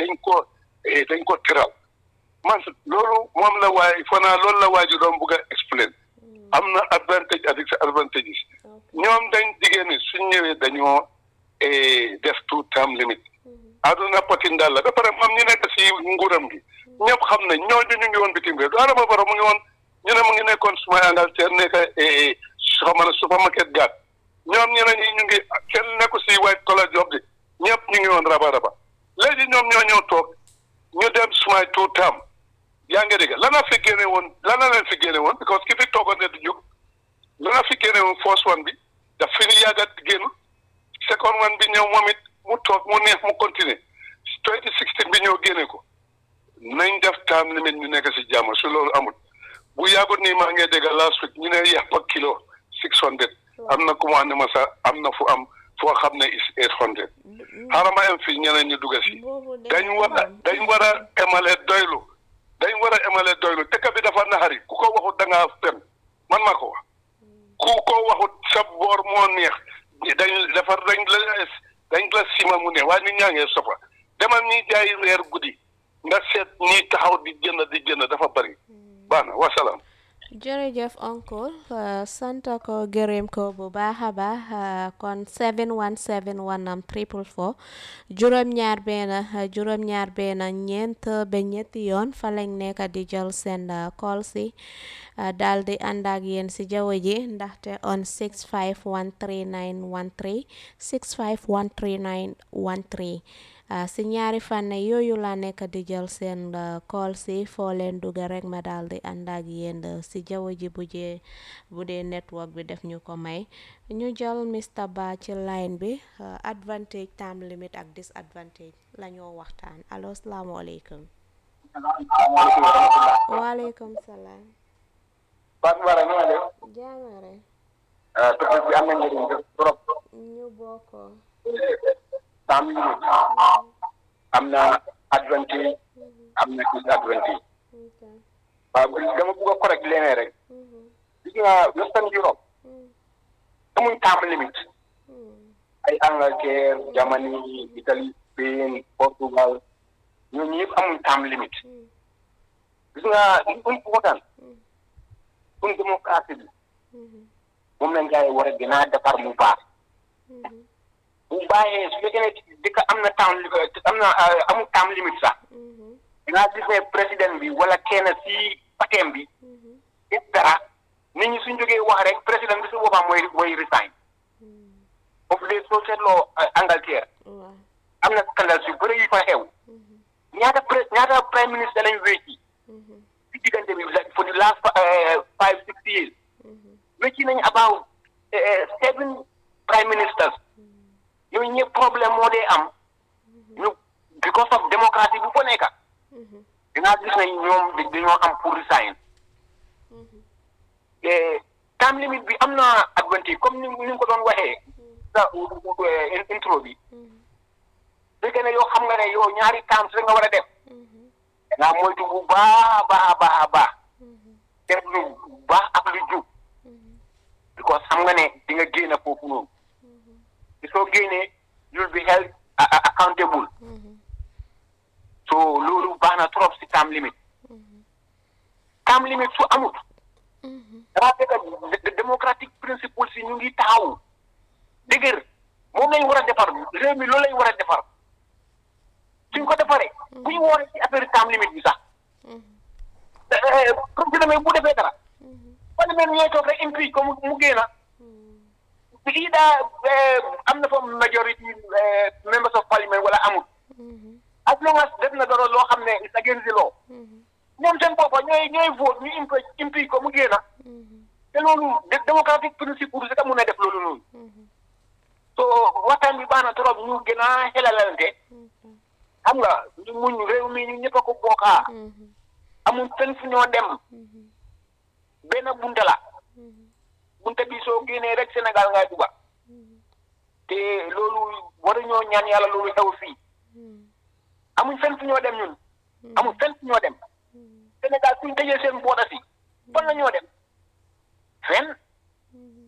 dañ ko teral man loolu moom la waaye fanaa loolu la waaju doon bugg a explain am na advantage ak disadvantages ñoom dañ jigéen ñi suñ ñëwee dañoo def two term limit aduna potindal la ba pare moom ñu nekk si nguuram gi ñëpp xam ne ñooñu ñu ngi woon bitim réew du Adama Barrow mu ngi woon ñu ne mu ngi nekkoon sumay Angleterre nekk supermarket guard ñoom ñeneen ñi ñu ngi kenn nekku si white collar job bi ñëpp ñu ngi woon raba léegi ñoom ñoo ñëw toog ñu dem sumay two term yaa ngi dégg lana leen fi génne woon because ki fi toogoon ne du jóg lana fi génne woon first one bi daf fi ñu yàggat génn second one bi ñëw moom it mu toog mu neex mu continuer 2016 bi ñëw génne ko nañ def time limit ñu nekk si jàmm su loolu amul bu yàggut nii maa ngi dégg last week ñu ne yàpp ak kilo 600 am na ku mu ne ma sax am na fu am foo xam ne is 800 xaaral ma am fii ñeneen ñu dugg si dañ war a emale doylu dëkk bi dafa naxari ku ko waxut da ngaa fen man maa ko wax ku ko waxut sa boor moo neex dañ la sima mu ne waaye nit ñaa ngee sofa demal ñi jaay reer guddi nga seet ñi taxaw di jënd dafa bari baax na wasalaam. jërëjëf oncle sant ko gërëm ko bu baax a baax kon 717 444 juróom-ñaar benn ñeent ba ñetti yoon fa lañ nekk di jël seen call si daal di ànd ak yéen si jaww ji ndaxte on 6513913 6513913 si ñaari fànn yooyu la nekk di jël seen call si foo leen dugg rek ma daal di ànd ak yéen si jaww ji bu dee network bi def ñu ko may ñu jël Mr Ba ci line bi advantage time limit ak disadvantage la ñoo waxtaan allo salaamaaleykum. waaleykum salaam. jaamare. ñu bokkoo. time limit am na advantage am na disadvantage waaw dama bëgg a correct leneen rek gis nga Western Europe amuñ time limit ay Angleterre Germany Italie Spain Portugal ñooñu yëpp amuñ time limit gis nga li important suñ démocratie bi moom lañ gaay war a gën a defar mu baax bu bàyyee su fekkee ne dëkk am na amul temps limite sax dinaa gis ne président bi wala kenn si pateem bi def dara nit ñi suñ jógee wax rek président bi su boobaa mooy resign of les soo seetloo Angleterre am na scandale yu bëri yu fa xew ñaata prime ministre lañ wécci si diggante bi for the last 5-6 years wécci nañ about 7 prime ministers yooyu ñëpp problème moo dee am ñu because of démocratie bu fa nekka dinaa gis ne ñoom dañoo am pour resign time limit bi am na advantage comme ni nga ko doon waxee sa intro bi fekkee ne yow xam nga ne yow ñaari temps rek nga war a def dangaa moytu bu baax def lu baax ak lu jub because xam nga ne di nga génn foofu noonu soo génnee you'll be held accountable so loolu baax na trop si time limit su amut dafa fekk démocratique principles si ñu ngi taxaw dëgër moom lañ war a defar réew mi loolu lañ war a defar suñ ko defaree bu ñu wooree ci affaire time limit bi sax président bu defee dara parlement ñooy toog rek impeach ko mu génn am na fa majority members of parliament wala amul as long as def na dara loo xam ne it's against the law ñoom seen boppa ñooy vote ñu impeach ko mu génn te loolu démocratique principle si ka mun a def loolu noonu so waxtaan bi baax na trop ñu gën a xelalante xam nga ñu muñ réew mi ñu ñëpp a ko bokkaa amul fenn fu ñoo dem benn bunta la bunta bi soo génnee rek Sénégal ngay duga te loolu waruñoo ñaan yàlla loolu xew fii amuñ fenn fu ñoo dem ñun amul fenn fu ñoo dem Sénégal suñ tëjee seen booda si fan la ñoo dem fenn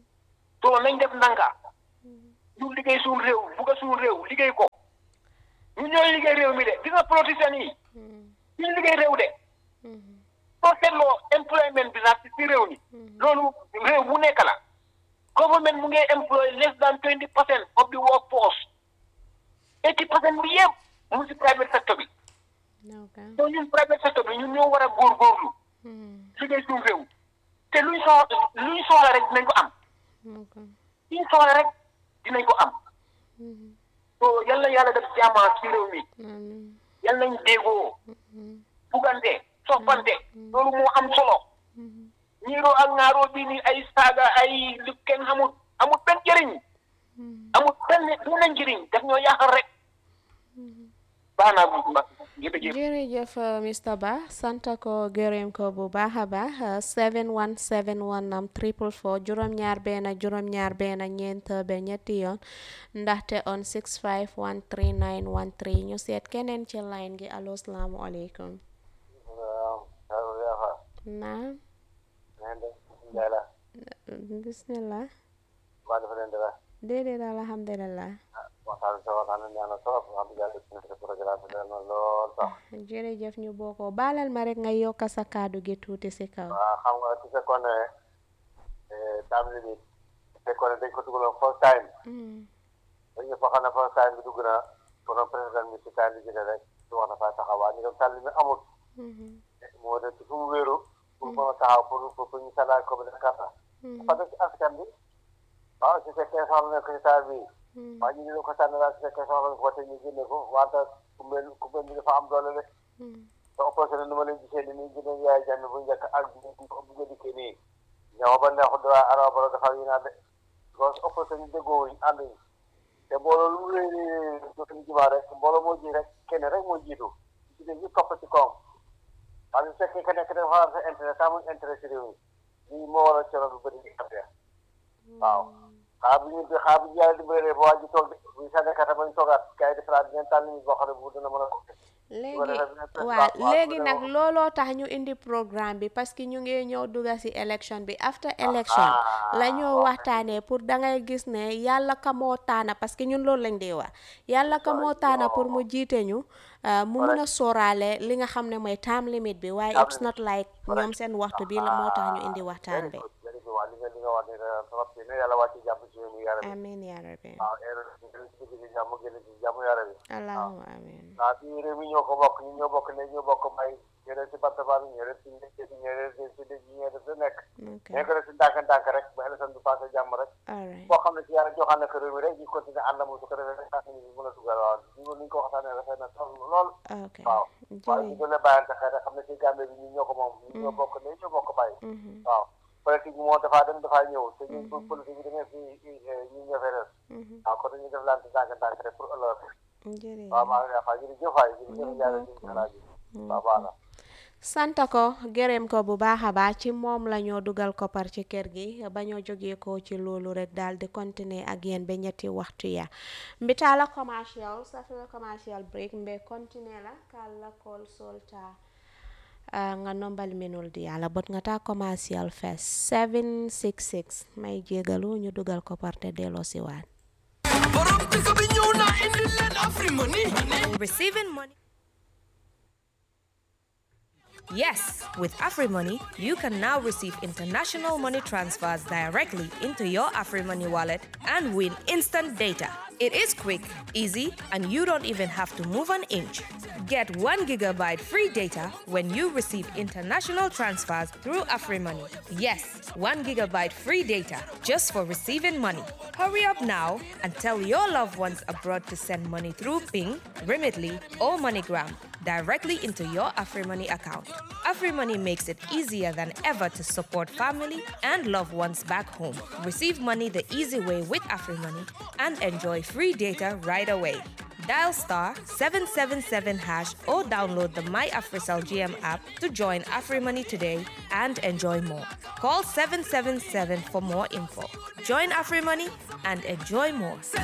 soo nañ def ndànka ñu liggéey suñu réew bugga suñu réew liggéey ko ñu ñooy liggéey réew mi de gis nga politiciens yi ñu liggéey réew de soo seetloo employment bi nag si réew mi loolu réew bu nekk la government mu ngi employ less than 20% of the workforce 80% bi yëpp mu si private sector bi so ñun private sector bi ñun ñoo war a góorgóorlu liggéey suñu réew te luñ soxla rek dinañ ko am luñ soxla rek dinañ ko am so yal na yàlla def jàmm ci réew mi yal nañ déggoo bugante soppante loolu moo am solo ñiiroo ak ŋaaroo bii nii ay saaga ay lu kenn amul benn njëriñ amul benn njëriñ daf ñoo yàqal rek baax naa jërëjëf Mr Bah sant ko gërëm ko bu baax a baax 7171 am 444 juróom-ñaar benn ñeent ba ñetti yoon ndaxte on 6513913 ñu seet keneen ci line gi allo salaamualeykum naam bismillah déedéet alhamdulillah jërëjëf ñu bokkoo baalal ma rek nga yokk sa kaddu gi tuuti si kaw xam nga su fekkoon ne time limit su fekkoon ne dañ ko dugaloon first time dañu fa xam ne first time bi dugg na borom président bi si time bi jëlee rek du wax na faa taxawaa ni comme time limit amul moo de fu mu wéeru pour mën a taxaw pour ñu salaat ko ba def carte dafa def ci askan bi waaw su fekkee soxla na ko si time bi waaye ñu ngi ko tànn daal su fekkee soxla ko te ñu génne ko wante ku mel ni dafa am doole rek te opposition nu ma leen gisee ni ñu gën a yaay jàmm bu njëkk ak bu nga dikkee nii ñoo ba neexu dara araw baro dafa yi naa de parce que opposition ñu déggoo wuñ ànd ñu te mbooloo lu mu réy ñu jumaa rek mbooloo moo ji rek kenn rek moo jiitu ci dé ñu topp ci kawam waaye su fekkee que nekk dafa am sa intérêt tamul intérêt ci réew mi lii moo war a coono lu bëri ñu affaire waaw xaa bu yàlla dimbalee ba waa ji toog bu ñu sànnekata ba ñu toogaat gars yi defaraat ngeen tànn nit boo xam ne bu dina mën a léegi nag looloo tax ñu indi programme bi parce que ñu ngi ñëw dugga ci élection bi after election la ñoo waxtaanee pour dangay gis ne yàlla ka moo taana parce que ñun loolu lañ dee wax yàlla ka moo taana pour mu jiite ñu mu mun a sóoraale li nga xam ne mooy time limit bi waaye it's not like ñoom seen waxtu bi la moo tax ñu indi waxtaan bi amiin yaa rabbi allahumma amiin waaw fii réew mi ñoo ko bokk ñu ñoo bokk ne ñoo bokk may ñoo si bantaba bi ñoo si ndékki ñoo si dëj ñoo def lu nekk mais ko def si ndànk rek ba élection bi passé jàmm rek boo xam ne si yàlla joxaan na ko réew mi rek ñu continuer ànd mu su ko defee rek ñu mën a dugal waaw ñu ko waxtaanee rafet na lool waaw waaw ñu doon bàyyante xel rek xam ne si Gambie bi ñu ñoo ko moom ñu ñoo bokk ne ñoo bokk bàyyi waaw politique bi moo dafaa dem dafaa ñëw te ñun pour politique bi da ngeen fi ñu ñoo fee def waaw kon dañuy def lante ndànk rek pour ëllëg waaw maa ngi lay wax jërëjëf waay jërëjëf santa ko gërëm ko bu baax a baax ci moom la ñoo dugal koppar ci kër gi ba ñoo jógee ko ci loolu rek daal di continuer ak yéen ba ñetti waxtu ya mbitaala commercial safila commercial break mbe continuer la kala call solta nga nombal minul di yàlla bot nga taa commercial fes 766 may jégalu ñu dugal koppar te delloo si waat Receiving money. Yes, with AfriMoney, you can now receive international money transfers directly into your AfriMoney wallet and win instant data. It is quick, easy, and you don't even have to move an inch. Get 1 gigabyte free data when you receive international transfers through AfriMoney. Yes, 1 gigabyte free data just for receiving money. Hurry up now and tell your loved ones abroad to send money through Ping, Remitly, or MoneyGram directly into your AfriMoney account. AfriMoney makes it easier than ever to support family and loved ones back home. Receive money the easy way with AfriMoney and enjoy free data right away. Dial *777# or download the My AfriCell GM app to join AfriMoney today and enjoy more. Call 777 for more info. Join AfriMoney and enjoy more.